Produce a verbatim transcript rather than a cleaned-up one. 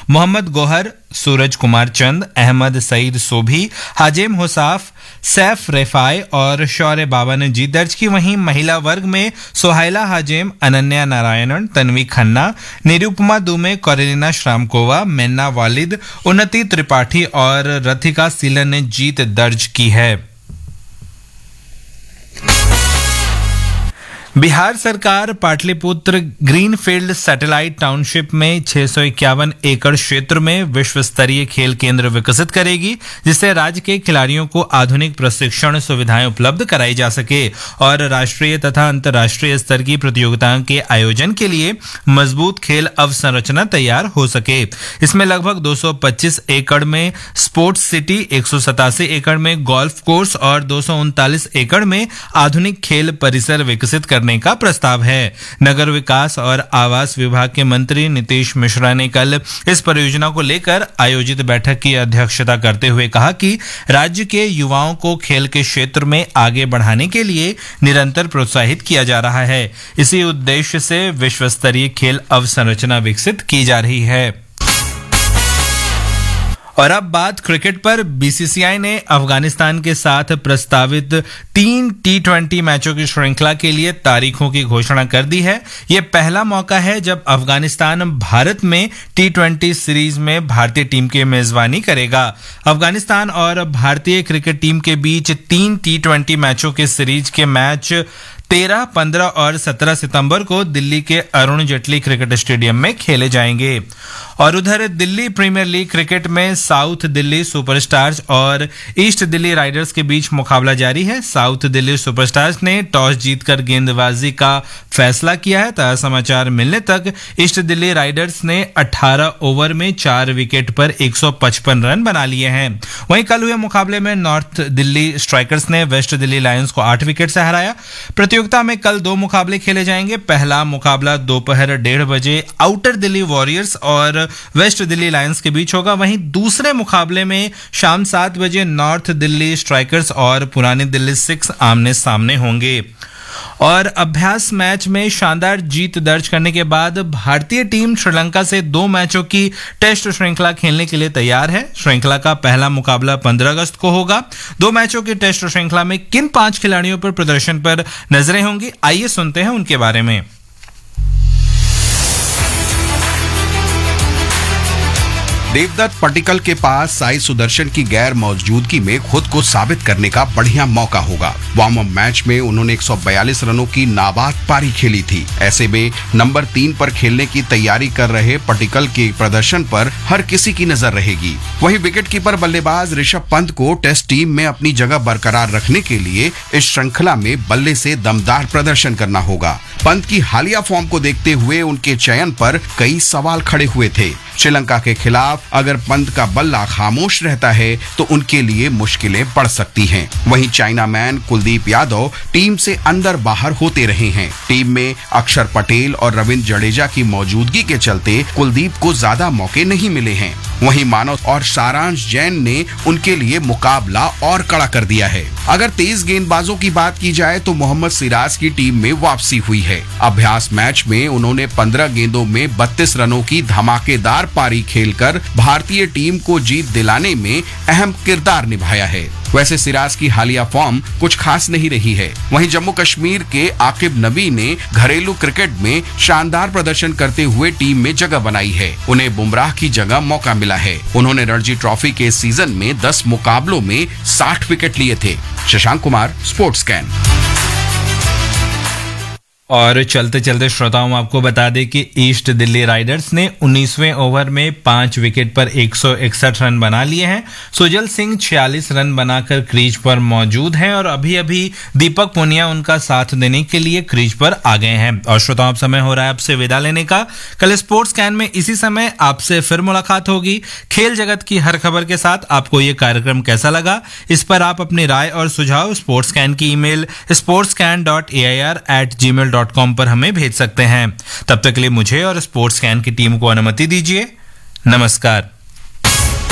मोहम्मद गोहर, सूरज कुमार चंद, अहमद सईद सोभी, हाजिम हुसाफ, सैफ रेफाई और शौर्य बाबा ने जीत दर्ज की। वहीं महिला वर्ग में सोहाइला हाजिम, अनन्या नारायणन, तन्वी खन्ना, निरुपमा दुमे, कोरेलिना श्रामकोवा, मेन्ना वालिद, उन्नति त्रिपाठी और रथिका सीलन ने जीत दर्ज की है। बिहार सरकार पाटलिपुत्र ग्रीनफील्ड सैटेलाइट टाउनशिप में छह सौ इक्यावन एकड़ क्षेत्र में विश्व स्तरीय खेल केंद्र विकसित करेगी, जिससे राज्य के खिलाड़ियों को आधुनिक प्रशिक्षण सुविधाएं उपलब्ध कराई जा सके और राष्ट्रीय तथा अंतर्राष्ट्रीय स्तर की प्रतियोगिताओं के आयोजन के लिए मजबूत खेल अवसंरचना तैयार हो सके। इसमें लगभग दो सौ पच्चीस एकड़ में स्पोर्ट्स सिटी, एक सौ सतासी एकड़ में गोल्फ कोर्स और दो सौ उनतालीस एकड़ में आधुनिक खेल परिसर विकसित कर का प्रस्ताव है। नगर विकास और आवास विभाग के मंत्री नीतीश मिश्रा ने कल इस परियोजना को लेकर आयोजित बैठक की अध्यक्षता करते हुए कहा कि राज्य के युवाओं को खेल के क्षेत्र में आगे बढ़ाने के लिए निरंतर प्रोत्साहित किया जा रहा है। इसी उद्देश्य से विश्व स्तरीय खेल अवसंरचना विकसित की जा रही है। और अब बात क्रिकेट पर। बीसीसीआई ने अफगानिस्तान के साथ प्रस्तावित तीन टी ट्वेंटी मैचों की श्रृंखला के लिए तारीखों की घोषणा कर दी है। यह पहला मौका है जब अफगानिस्तान भारत में टी ट्वेंटी सीरीज में भारतीय टीम की मेजबानी करेगा। अफगानिस्तान और भारतीय क्रिकेट टीम के बीच तीन टी ट्वेंटी मैचों के सीरीज के मैच तेरह, पंद्रह और सत्रह सितंबर को दिल्ली के अरुण जेटली क्रिकेट स्टेडियम में खेले जाएंगे। और उधर दिल्ली प्रीमियर लीग क्रिकेट में साउथ दिल्ली सुपरस्टार्स और ईस्ट दिल्ली राइडर्स के बीच मुकाबला जारी है। साउथ दिल्ली सुपरस्टार्स ने टॉस जीतकर गेंदबाजी का फैसला किया है। ताजा समाचार मिलने तक ईस्ट दिल्ली राइडर्स ने अठारह ओवर में चार विकेट पर एक सौ पचपन रन बना लिए हैं। वहीं कल हुए मुकाबले में नॉर्थ दिल्ली स्ट्राइकर्स ने वेस्ट दिल्ली लायंस को आठ विकेट से हराया। प्रतियोगिता में कल दो मुकाबले खेले जाएंगे। पहला मुकाबला दोपहर डेढ़ बजे आउटर दिल्ली वॉरियर्स और वेस्ट दिल्ली लायंस के बीच होगा। वहीं दूसरे मुकाबले में शाम सात बजे नॉर्थ दिल्ली स्ट्राइकर्स और पुरानी दिल्ली सिक्स आमने सामने होंगे। और अभ्यास मैच में शानदार जीत दर्ज करने के बाद भारतीय टीम श्रीलंका से दो मैचों की टेस्ट श्रृंखला खेलने के लिए तैयार है। श्रृंखला का पहला मुकाबला पंद्रह अगस्त को होगा। दो मैचों की टेस्ट श्रृंखला में किन पांच खिलाड़ियों पर प्रदर्शन पर नजरें होंगी, आइए सुनते हैं उनके बारे में। देवदत्त पट्टिकल के पास साई सुदर्शन की गैर मौजूदगी में खुद को साबित करने का बढ़िया मौका होगा। वार्म अप मैच में उन्होंने एक सौ बयालीस रनों की नाबाद पारी खेली थी। ऐसे में नंबर तीन पर खेलने की तैयारी कर रहे पट्टिकल के प्रदर्शन पर हर किसी की नजर रहेगी। वहीं विकेटकीपर बल्लेबाज ऋषभ पंत को टेस्ट टीम में अपनी जगह बरकरार रखने के लिए इस श्रृंखला में बल्ले से दमदार प्रदर्शन करना होगा। पंत की हालिया फॉर्म को देखते हुए उनके चयन पर कई सवाल खड़े हुए थे। श्रीलंका के खिलाफ अगर पंत का बल्ला खामोश रहता है तो उनके लिए मुश्किलें बढ़ सकती हैं। वहीं China man Kuldeep Yadav team से अंदर बाहर होते रहे हैं। टीम में अक्षर पटेल और रविंद्र जडेजा की मौजूदगी के चलते कुलदीप को ज्यादा मौके नहीं मिले हैं। वहीं मानव और सारांश जैन ने उनके लिए मुकाबला और कड़ा कर दिया है। अगर तेज गेंदबाजों की बात की जाए तो मोहम्मद सिराज की टीम में वापसी हुई है। अभ्यास मैच में उन्होंने पंद्रह गेंदों में बत्तीस रनों की धमाकेदार पारी खेलकर भारतीय टीम को जीत दिलाने में अहम किरदार निभाया है। वैसे सिराज की हालिया फॉर्म कुछ खास नहीं रही है। वहीं जम्मू कश्मीर के आकिब नबी ने घरेलू क्रिकेट में शानदार प्रदर्शन करते हुए टीम में जगह बनाई है। उन्हें बुमराह की जगह मौका मिला है। उन्होंने रणजी ट्रॉफी के सीजन में दस मुकाबलों में साठ विकेट लिए थे। Shashank Kumar, sports scan. और चलते चलते श्रोताओं आपको बता दें कि ईस्ट दिल्ली राइडर्स ने उन्नीसवें ओवर में पांच विकेट पर एक सौ इकसठ रन बना लिए हैं। सुजल सिंह छियालीस रन बनाकर क्रीज पर मौजूद हैं और अभी अभी दीपक पुनिया उनका साथ देने के लिए क्रीज पर आ गए हैं। और श्रोताओं अब समय हो रहा है आपसे विदा लेने का। कल स्पोर्ट्स स्कैन में इसी समय आपसे फिर मुलाकात होगी खेल जगत की हर खबर के साथ। आपको ये कार्यक्रम कैसा लगा, इस पर आप अपनी राय और सुझाव स्पोर्ट्स स्कैन की email sports scan dot A I R eight ji mail dot com पर हमें भेज सकते हैं। तब तक के लिए मुझे और स्पोर्ट्स स्कैन की टीम को अनुमति दीजिए। नमस्कार।